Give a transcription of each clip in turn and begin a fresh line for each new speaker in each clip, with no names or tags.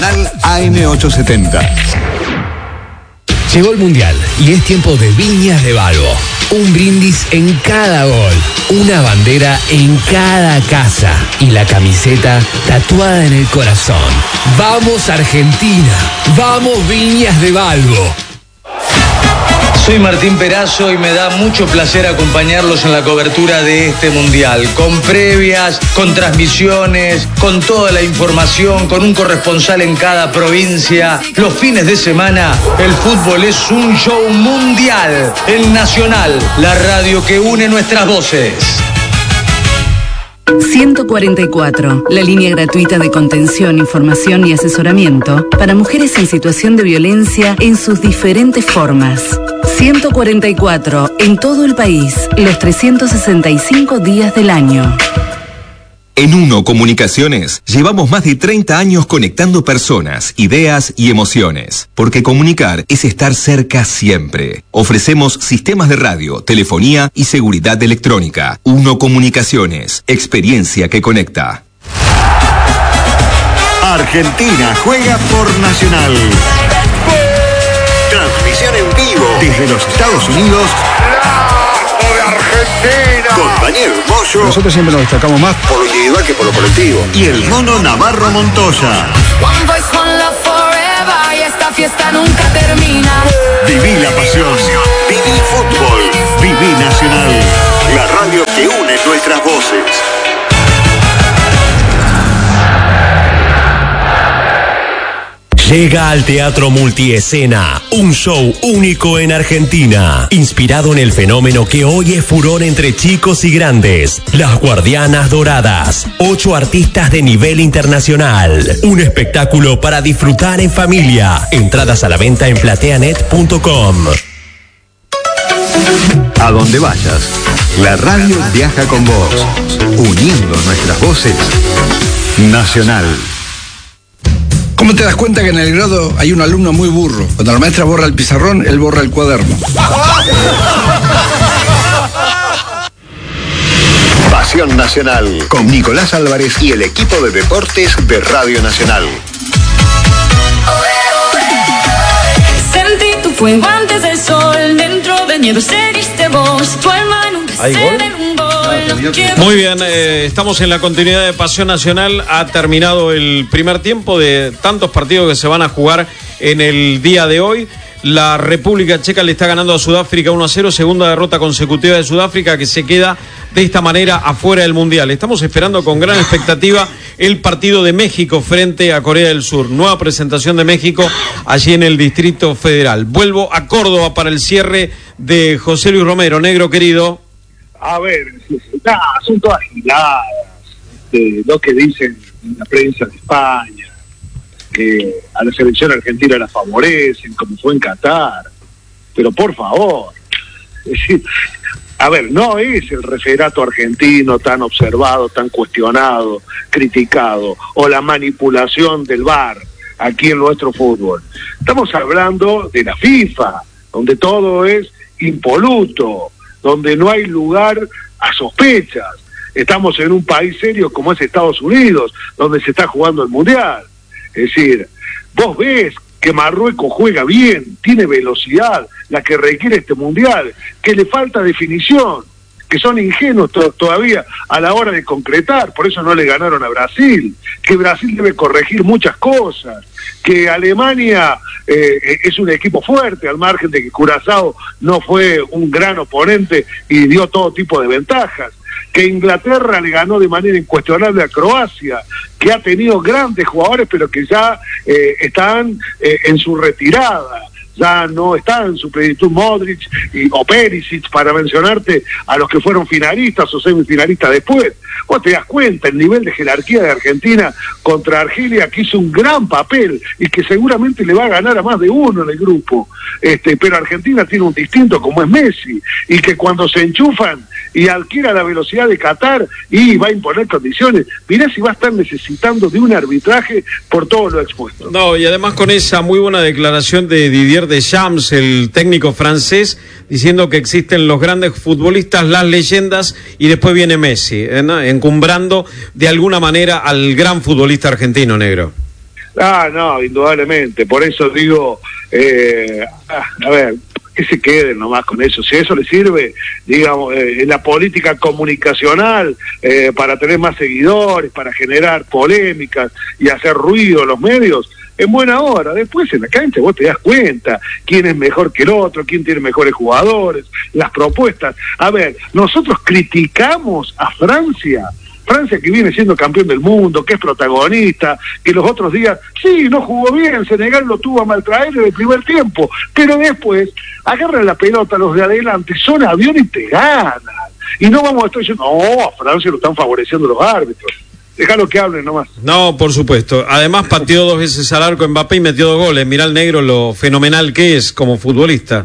Nacional AM870.
Llegó el Mundial y es tiempo de Viñas de Balbo. Un brindis en cada gol, una bandera en cada casa y la camiseta tatuada en el corazón. ¡Vamos Argentina! ¡Vamos Viñas de Balbo!
Soy Martín Perazo y me da mucho placer acompañarlos en la cobertura de este Mundial, con previas, con transmisiones, con toda la información, con un corresponsal en cada provincia. Los fines de semana, el fútbol es un show mundial en Nacional, la radio que une nuestras voces.
144, la línea gratuita de contención, información y asesoramiento para mujeres en situación de violencia en sus diferentes formas. 144, en todo el país, los 365 días del año.
En Uno Comunicaciones llevamos más de 30 años conectando personas, ideas y emociones, porque comunicar es estar cerca siempre. Ofrecemos sistemas de radio, telefonía y seguridad electrónica. Uno Comunicaciones, experiencia que conecta.
Argentina juega por Nacional. Transmisión en vivo desde los Estados Unidos. ¡De Argentina! Con Daniel Moyo.
Nosotros siempre nos destacamos más
por lo individual que por lo colectivo. Y el mono Navarro Montoya.
One Voice, One Love Forever. Y esta fiesta nunca termina.
Viví la pasión. Viví fútbol. Viví Nacional. La radio que une nuestras voces.
Llega al Teatro Multiescena, un show único en Argentina, inspirado en el fenómeno que hoy es furor entre chicos y grandes, Las Guardianas Doradas, 8 artistas de nivel internacional, un espectáculo para disfrutar en familia, entradas a la venta en plateanet.com.
A donde vayas, la radio viaja con vos, uniendo nuestras voces. Nacional.
¿Cómo te das cuenta que en el grado hay un alumno muy burro? Cuando la maestra borra el pizarrón, él borra el cuaderno.
Pasión Nacional, con Nicolás Álvarez y el equipo de deportes de Radio Nacional.
Sentí tu fuego antes del sol, dentro del miedo seguiste vos, tu alma nunca se derrumbó.
Muy bien, estamos en la continuidad de Pasión Nacional. Ha terminado el primer tiempo de tantos partidos que se van a jugar en el día de hoy. La República Checa le está ganando a Sudáfrica 1-0, segunda derrota consecutiva de Sudáfrica, que se queda de esta manera afuera del Mundial. Estamos esperando con gran expectativa el partido de México frente a Corea del Sur. Nueva presentación de México allí en el Distrito Federal. Vuelvo a Córdoba para el cierre de José Luis Romero. Negro querido.
A ver, son todas giladas, lo que dicen en la prensa de España, que a la selección argentina la favorecen, como fue en Qatar, pero por favor, es decir, a ver, no es el referato argentino tan observado, tan cuestionado, criticado, o la manipulación del VAR aquí en nuestro fútbol. Estamos hablando de la FIFA, donde todo es impoluto, donde no hay lugar a sospechas. Estamos en un país serio como es Estados Unidos, donde se está jugando el Mundial. Es decir, vos ves que Marruecos juega bien, tiene velocidad, la que requiere este Mundial, que le falta definición, que son ingenuos todavía a la hora de concretar, por eso no le ganaron a Brasil, que Brasil debe corregir muchas cosas, que Alemania es un equipo fuerte, al margen de que Curazao no fue un gran oponente y dio todo tipo de ventajas, que Inglaterra le ganó de manera incuestionable a Croacia, que ha tenido grandes jugadores pero que ya están en su retirada, ya no está en su plenitud Modric o Perisic, para mencionarte a los que fueron finalistas o semifinalistas después. Vos te das cuenta el nivel de jerarquía de Argentina contra Argelia, que hizo un gran papel y que seguramente le va a ganar a más de uno en el grupo, pero Argentina tiene un distinto como es Messi, y que cuando se enchufan y adquiera la velocidad de Qatar y va a imponer condiciones, mirá si va a estar necesitando de un arbitraje por todo lo expuesto.
No, y además con esa muy buena declaración de Didier Deschamps, el técnico francés, diciendo que existen los grandes futbolistas, las leyendas, y después viene Messi, ¿no? Encumbrando de alguna manera al gran futbolista argentino, negro.
No, indudablemente. Por eso digo, a ver, que se queden nomás con eso. Si eso les sirve, digamos, en la política comunicacional, para tener más seguidores, para generar polémicas y hacer ruido en los medios, en buena hora. Después en la cancha vos te das cuenta quién es mejor que el otro, quién tiene mejores jugadores, las propuestas. A ver, nosotros criticamos a Francia que viene siendo campeón del mundo, que es protagonista, que los otros días, sí, no jugó bien, Senegal lo tuvo a maltraer en el primer tiempo, pero después agarran la pelota los de adelante, son avión y te ganan. Y no vamos a estar diciendo, no, a Francia lo están favoreciendo los árbitros. Déjalo que hablen nomás.
No, por supuesto. Además pateó 2 veces al arco Mbappé y metió 2 goles. Mirá el negro lo fenomenal que es como futbolista.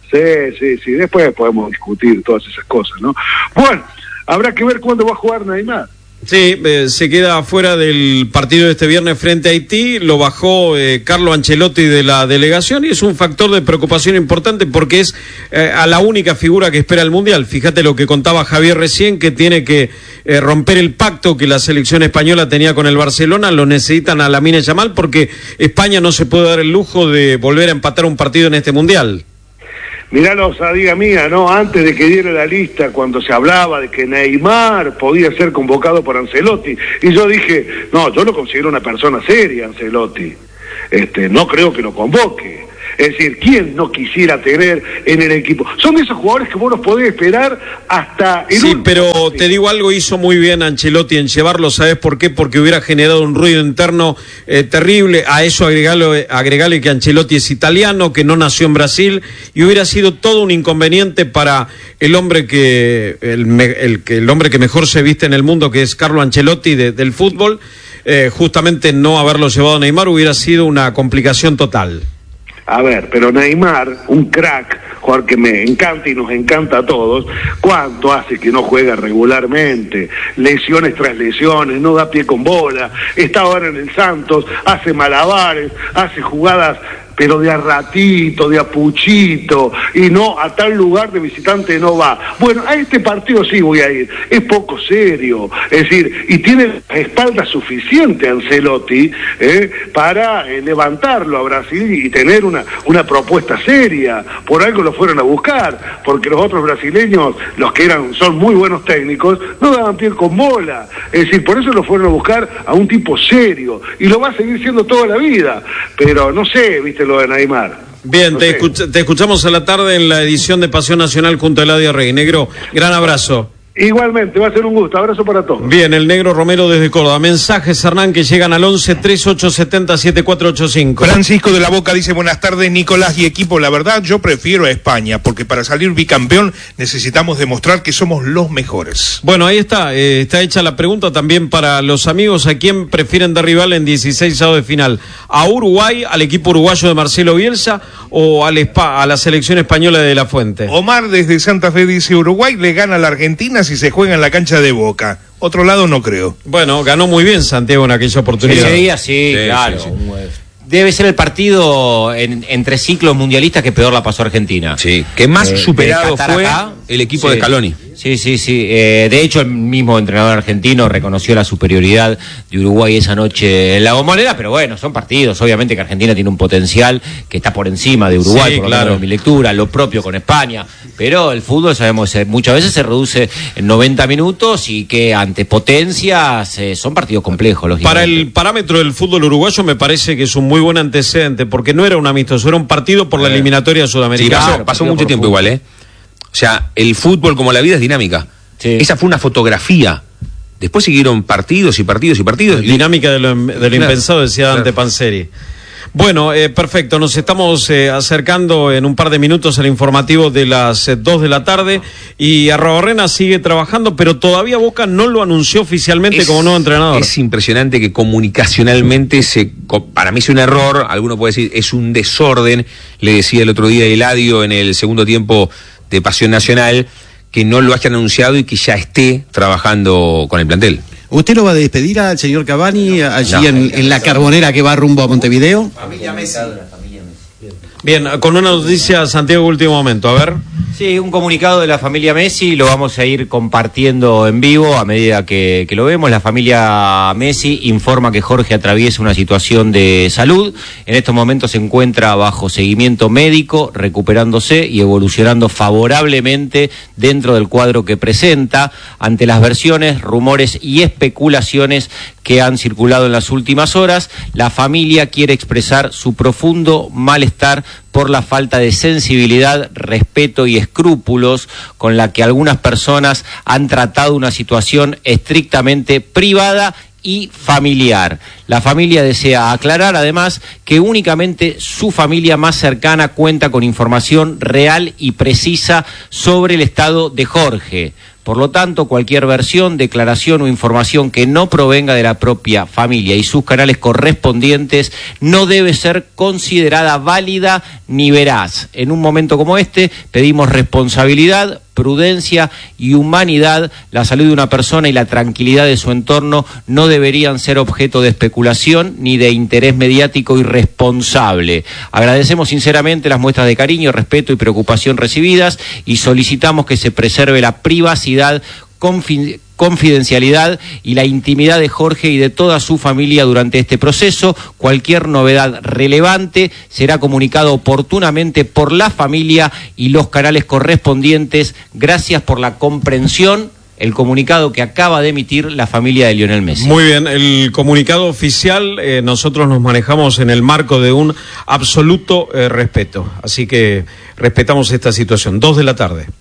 Sí. Después podemos discutir todas esas cosas, ¿no? Bueno, habrá que ver cuándo va a jugar Neymar.
Sí, se queda fuera del partido de este viernes frente a Haití, lo bajó Carlo Ancelotti de la delegación y es un factor de preocupación importante porque es a la única figura que espera el Mundial. Fíjate lo que contaba Javier recién, que tiene que romper el pacto que la selección española tenía con el Barcelona, lo necesitan a Lamine Yamal porque España no se puede dar el lujo de volver a empatar un partido en este Mundial.
Mirá la osadía mía, ¿no? Antes de que diera la lista, cuando se hablaba de que Neymar podía ser convocado por Ancelotti, y yo dije, no, yo lo considero una persona seria, Ancelotti. No creo que lo convoque. Es decir, ¿quién no quisiera tener en el equipo? Son de esos jugadores que vos los podés esperar hasta el último.
Sí, pero te digo algo, hizo muy bien Ancelotti en llevarlo, ¿sabes por qué? Porque hubiera generado un ruido interno terrible. A eso agregarle que Ancelotti es italiano, que no nació en Brasil, y hubiera sido todo un inconveniente para el hombre que el hombre que mejor se viste en el mundo, que es Carlo Ancelotti del fútbol. Justamente no haberlo llevado a Neymar hubiera sido una complicación total.
A ver, pero Neymar, un crack, jugador que me encanta y nos encanta a todos, ¿cuánto hace que no juega regularmente? Lesiones tras lesiones, no da pie con bola, está ahora en el Santos, hace malabares, hace jugadas, pero de a ratito, de a puchito, y no, a tal lugar de visitante no va. Bueno, a este partido sí voy a ir, es poco serio, es decir, y tiene espalda suficiente Ancelotti para levantarlo a Brasil y tener una propuesta seria. Por algo lo fueron a buscar, porque los otros brasileños, los que son muy buenos técnicos, no daban pie con bola. Es decir, por eso lo fueron a buscar a un tipo serio, y lo va a seguir siendo toda la vida, pero no sé, viste, lo de Neymar.
Bien, no te escuchamos a la tarde en la edición de Pasión Nacional junto a Eladio Rey. Negro, gran abrazo.
Igualmente, va a ser un gusto. Abrazo para todos.
Bien, el Negro Romero desde Córdoba. Mensajes, Hernán, que llegan al 11-3870-7485.
Francisco de la Boca dice, buenas tardes, Nicolás y equipo. La verdad, yo prefiero a España, porque para salir bicampeón necesitamos demostrar que somos los mejores.
Bueno, ahí está. Está hecha la pregunta también para los amigos. ¿A quién prefieren de rival en 16avos de final? ¿A Uruguay, al equipo uruguayo de Marcelo Bielsa o a la selección española de La Fuente?
Omar desde Santa Fe dice, Uruguay le gana a la Argentina si se juega en la cancha de Boca. Otro lado no creo.
Bueno, ganó muy bien Santiago en aquella oportunidad.
Ese día sí, claro. Sí. Debe ser el partido entre ciclos mundialistas que peor la pasó Argentina.
Sí, que más superado fue el equipo de Scaloni.
Sí. De hecho, el mismo entrenador argentino reconoció la superioridad de Uruguay esa noche en la Bombonera, pero bueno, son partidos. Obviamente que Argentina tiene un potencial que está por encima de Uruguay, por lo menos en mi lectura, lo propio con España. Pero el fútbol, sabemos, muchas veces se reduce en 90 minutos y que ante potencias son partidos complejos, lógicamente.
Para el parámetro del fútbol uruguayo me parece que es un muy buen antecedente, porque no era un amistoso, era un partido por la eliminatoria sudamericana.
Sí, pasó mucho tiempo igual, O sea, el fútbol como la vida es dinámica. Sí. Esa fue una fotografía. Después siguieron partidos y partidos y partidos.
Dinámica de lo impensado, decía Dante Panzeri. Bueno, perfecto, nos estamos acercando en un par de minutos al informativo de las 2 de la tarde y Arrobarrena sigue trabajando, pero todavía Boca no lo anunció oficialmente como nuevo entrenador.
Es impresionante que comunicacionalmente, para mí es un error, alguno puede decir es un desorden, le decía el otro día Eladio en el segundo tiempo de Pasión Nacional, que no lo hayan anunciado y que ya esté trabajando con el plantel.
¿Usted lo va a despedir al señor Cavani allí en la Carbonera que va rumbo a Montevideo?
Bien, con una noticia, Santiago, último momento, a ver.
Sí, un comunicado de la familia Messi, lo vamos a ir compartiendo en vivo a medida que lo vemos. La familia Messi informa que Jorge atraviesa una situación de salud. En estos momentos se encuentra bajo seguimiento médico, recuperándose y evolucionando favorablemente dentro del cuadro que presenta. Ante las versiones, rumores y especulaciones que han circulado en las últimas horas, la familia quiere expresar su profundo malestar por la falta de sensibilidad, respeto y escrúpulos con la que algunas personas han tratado una situación estrictamente privada y familiar. La familia desea aclarar además que únicamente su familia más cercana cuenta con información real y precisa sobre el estado de Jorge. Por lo tanto, cualquier versión, declaración o información que no provenga de la propia familia y sus canales correspondientes no debe ser considerada válida ni veraz. En un momento como este, pedimos responsabilidad, prudencia y humanidad. La salud de una persona y la tranquilidad de su entorno no deberían ser objeto de especulación ni de interés mediático irresponsable. Agradecemos sinceramente las muestras de cariño, respeto y preocupación recibidas y solicitamos que se preserve la privacidad, confidencialidad y la intimidad de Jorge y de toda su familia durante este proceso. Cualquier novedad relevante será comunicado oportunamente por la familia y los canales correspondientes. Gracias por la comprensión. El comunicado que acaba de emitir la familia de Lionel Messi.
Muy bien, el comunicado oficial, nosotros nos manejamos en el marco de un absoluto respeto, así que respetamos esta situación. 2 de la tarde.